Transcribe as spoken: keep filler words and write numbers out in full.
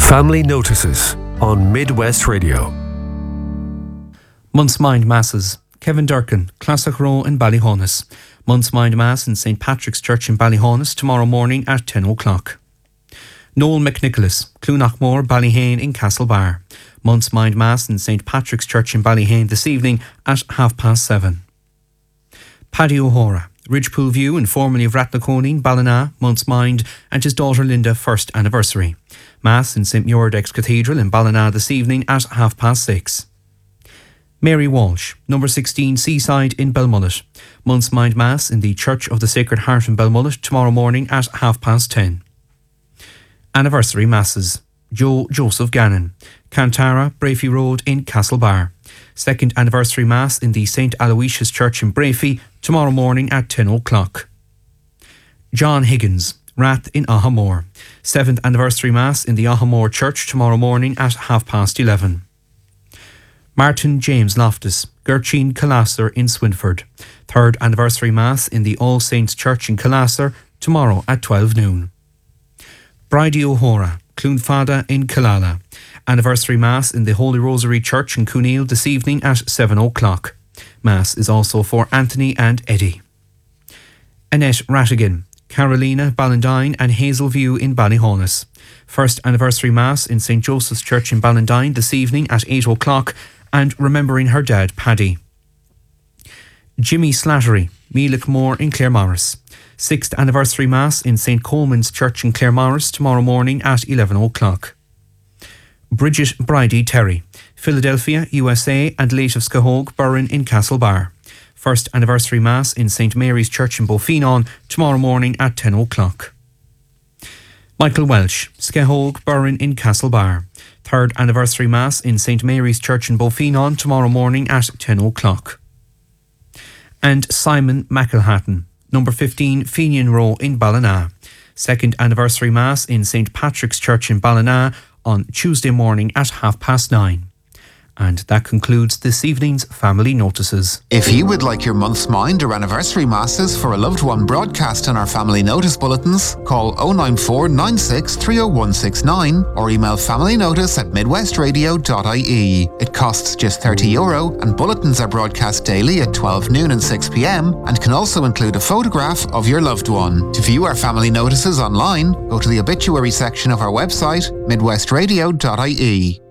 Family Notices on Midwest Radio. Month's Mind Masses. Kevin Durkin, Classic Row in Ballyhonus. Month's Mind Mass in Saint Patrick's Church in Ballyhonus tomorrow morning at ten o'clock. Noel McNicholas, Clonachmore, Ballyhane in Castlebar. Month's Mind Mass in Saint Patrick's Church in Ballyhane this evening at half past seven. Paddy O'Hora, Ridgepool View and formerly of Rathnaconeen, Ballina, Month's Mind, and his daughter Linda first anniversary. Mass in Saint Muirdex Cathedral in Ballina this evening at half past six. Mary Walsh, number sixteen Seaside in Belmullet. Month's Mind Mass in the Church of the Sacred Heart in Belmullet tomorrow morning at half past ten. Anniversary Masses. Joe Joseph Gannon, Cantara, Brafey Road in Castlebar. Second Anniversary Mass in the Saint Aloysius Church in Brafey tomorrow morning at ten o'clock. John Higgins, Rath in Ahamore. Seventh Anniversary Mass in the Ahamore Church tomorrow morning at half past eleven. Martin James Loftus, Gertrude Calasser in Swinford. Third Anniversary Mass in the All Saints Church in Calasser tomorrow at twelve noon. Bridie O'Hora, Clonfada in Killala. Anniversary Mass in the Holy Rosary Church in Cooneil this evening at seven o'clock. Mass is also for Anthony and Eddie. Annette Rattigan, Carolina, Ballandine and Hazelview in Ballyhonus. First Anniversary Mass in Saint Joseph's Church in Ballandine this evening at eight o'clock and remembering her dad, Paddy. Jimmy Slattery, Mealickmore in Claremorris. Sixth Anniversary Mass in Saint Coleman's Church in Claremorris tomorrow morning at eleven o'clock. Bridget Bridie Terry, Philadelphia, U S A and late of Scahogue, Burren in Castlebar. First Anniversary Mass in Saint Mary's Church in Beaufinon tomorrow morning at ten o'clock. Michael Welsh, Scahogue, Burren in Castlebar. Third Anniversary Mass in Saint Mary's Church in Beaufinon tomorrow morning at ten o'clock. And Simon McElhatton, number fifteen Fenian Row in Ballina. Second Anniversary Mass in Saint Patrick's Church in Ballina on Tuesday morning at half past nine. And that concludes this evening's Family Notices. If you would like your month's mind or anniversary masses for a loved one broadcast on our Family Notice bulletins, call oh nine four nine six three oh one six nine or email familynotice at midwestradio dot I E. It costs just thirty euro and bulletins are broadcast daily at twelve noon and six p.m. and can also include a photograph of your loved one. To view our Family Notices online, go to the obituary section of our website, midwestradio dot I E.